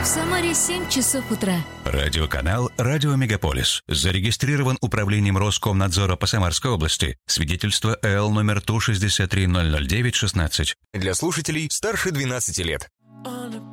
Самаре 7 часов утра. Радиоканал «Радио Мегаполис». Зарегистрирован Управлением Роскомнадзора по Самарской области. Свидетельство ЭЛ номер 163 009 16. Для слушателей старше 12 лет.